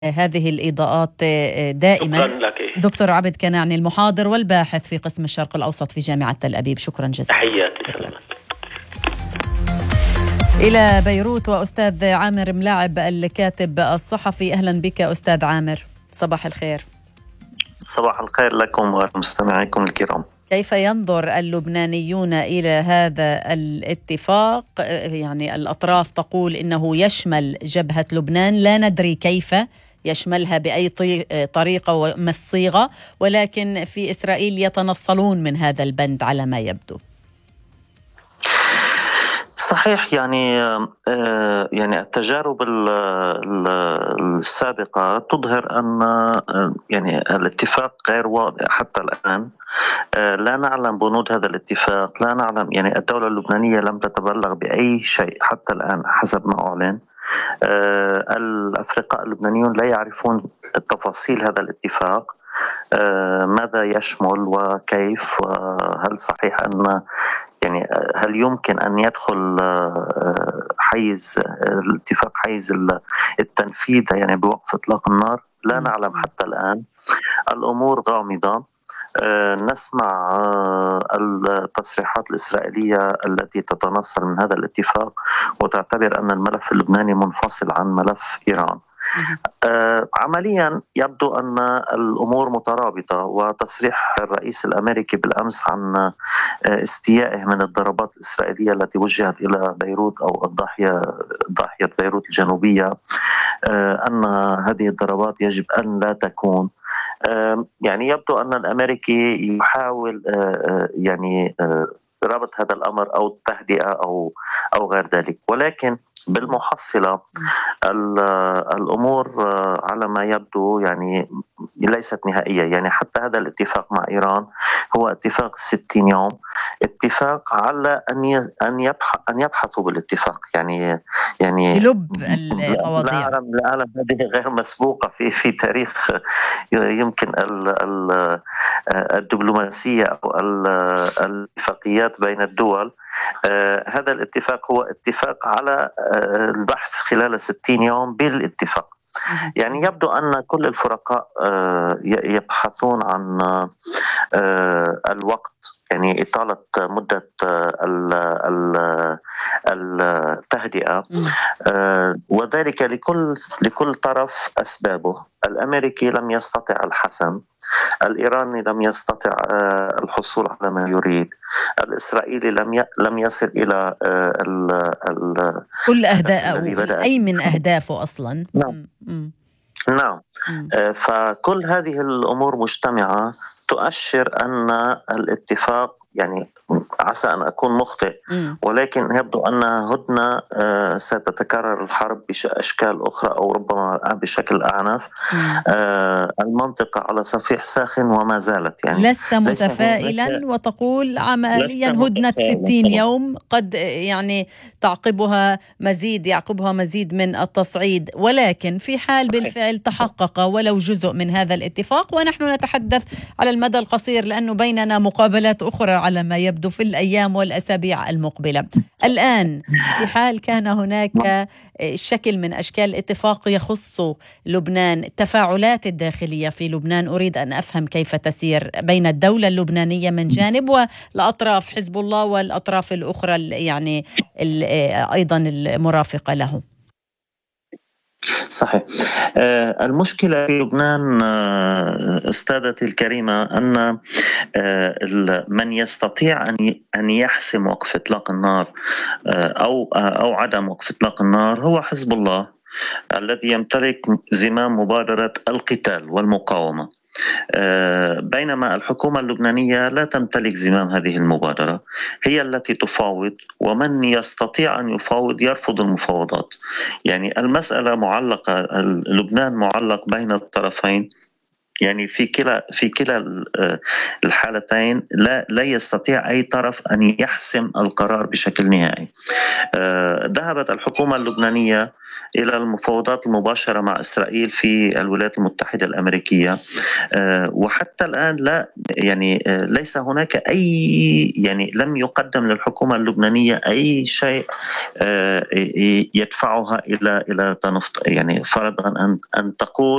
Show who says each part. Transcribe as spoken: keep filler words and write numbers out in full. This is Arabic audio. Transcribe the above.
Speaker 1: هذه الإضاءات دائما.
Speaker 2: شكرا لك.
Speaker 1: دكتور عبد كناعني المحاضر والباحث في قسم الشرق الأوسط في جامعة تل أبيب، شكرا جزيلا.
Speaker 2: تحياتي.
Speaker 1: شكرا. إلى بيروت وأستاذ عامر ملاعب الكاتب الصحفي، أهلا بك أستاذ عامر، صباح الخير.
Speaker 3: صباح الخير لكم ومستمعيكم الكرام.
Speaker 1: كيف ينظر اللبنانيون إلى هذا الاتفاق؟ يعني الأطراف تقول إنه يشمل جبهة لبنان، لا ندري كيف يشملها بأي طريقة وما الصيغة، ولكن في إسرائيل يتنصلون من هذا البند على ما يبدو.
Speaker 3: صحيح، يعني يعني التجارب السابقة تظهر أن يعني الاتفاق غير واضح حتى الآن. لا نعلم بنود هذا الاتفاق، لا نعلم، يعني الدولة اللبنانية لم تتبلغ بأي شيء حتى الآن حسب ما أعلن. الأفرقاء اللبنانيون لا يعرفون تفاصيل هذا الاتفاق، ماذا يشمل وكيف، وهل صحيح أن يعني هل يمكن أن يدخل حيز الاتفاق حيز التنفيذ يعني بوقف إطلاق النار؟ لا نعلم حتى الآن، الأمور غامضة. نسمع التصريحات الإسرائيلية التي تتنصل من هذا الاتفاق وتعتبر أن الملف اللبناني منفصل عن ملف إيران. آه عمليا يبدو أن الأمور مترابطة، وتصريح الرئيس الأمريكي بالأمس عن آه استيائه من الضربات الإسرائيلية التي وجهت إلى بيروت أو الضاحية ضاحية بيروت الجنوبية، آه أن هذه الضربات يجب أن لا تكون. آه يعني يبدو أن الأمريكي يحاول آه يعني آه ربط هذا الأمر أو التهدئة أو أو غير ذلك، ولكن بالمحصلة الأمور على ما يبدو يعني ليست نهائية. يعني حتى هذا الاتفاق مع إيران هو اتفاق ستين يوم، اتفاق على أن أن يبحث أن يبحثوا بالاتفاق، يعني يعني
Speaker 1: لب المواضيع.
Speaker 3: العالم العالم هذه غير مسبوقة في في تاريخ يمكن ال ال الدبلوماسية أو الاتفاقيات بين الدول. آه هذا الاتفاق هو اتفاق على آه البحث خلال ستين يوم بالاتفاق. يعني يبدو أن كل الفرقاء آه يبحثون عن آه الوقت، يعني إطالة مدة آه التهدئة، آه وذلك لكل لكل طرف أسبابه. الأمريكي لم يستطع الحسم، الإيراني لم يستطع الحصول على ما يريد، الإسرائيلي لم لم يصل إلى ال ال
Speaker 1: كل أهدافه أي من أهدافه أصلا.
Speaker 3: نعم نعم فكل هذه الأمور مجتمعة تؤشر أن الاتفاق، يعني عسى أن أكون مخطئ، ولكن يبدو أن هدنة ستتكرر الحرب بأشكال أخرى أو ربما بشكل أعنف. المنطقة على صفيح ساخن وما زالت، يعني
Speaker 1: لست متفائلا وتقول عمليا هدنة ستين يوم قد يعني تعقبها مزيد يعقبها مزيد من التصعيد، ولكن في حال بالفعل تحقق ولو جزء من هذا الاتفاق، ونحن نتحدث على المدى القصير لأنه بيننا مقابلات أخرى على ما يبدو في الأيام والأسابيع المقبلة. الآن في حال كان هناك شكل من أشكال الاتفاق يخص لبنان، التفاعلات الداخلية في لبنان أريد أن أفهم كيف تسير بين الدولة اللبنانية من جانب والأطراف حزب الله والأطراف الأخرى يعني أيضا المرافقة له.
Speaker 3: صحيح. المشكلة في لبنان أستاذتي الكريمة أن من يستطيع أن يحسم وقف إطلاق النار أو أو عدم وقف إطلاق النار هو حزب الله الذي يمتلك زمام مبادرة القتال والمقاومة، بينما الحكومة اللبنانية لا تمتلك زمام هذه المبادرة، هي التي تفاوض، ومن يستطيع أن يفاوض يرفض المفاوضات. يعني المسألة معلقة، لبنان معلق بين الطرفين، يعني في كلا في كلا الحالتين لا لا يستطيع أي طرف أن يحسم القرار بشكل نهائي. ذهبت الحكومة اللبنانية إلى المفاوضات المباشرة مع إسرائيل في الولايات المتحدة الأمريكية. وحتى الآن لا يعني ليس هناك أي يعني لم يقدم للحكومة اللبنانية أي شيء يدفعها إلى إلى يعني فرضا أن أن تقول